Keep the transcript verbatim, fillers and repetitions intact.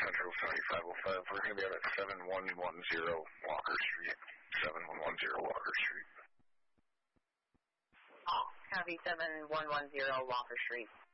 Central seventy-five oh five. We're going to be out at seven one one zero Walker Street. seven one one zero Walker Street. Oh, copy seven one one zero Walker Street.